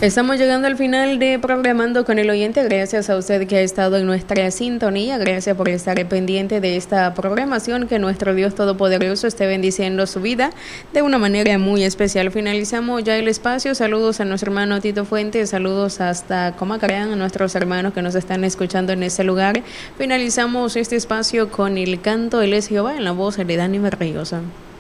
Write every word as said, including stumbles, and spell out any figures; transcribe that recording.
Estamos llegando al final de Programando con el Oyente. Gracias a usted que ha estado en nuestra sintonía. Gracias por estar pendiente de esta programación. Que nuestro Dios Todopoderoso esté bendiciendo su vida de una manera muy especial. Finalizamos ya el espacio. Saludos a nuestro hermano Tito Fuentes. Saludos hasta Comacreán, a nuestros hermanos que nos están escuchando en ese lugar. Finalizamos este espacio con el canto Él es Jehová en la voz de Dani Berríosa.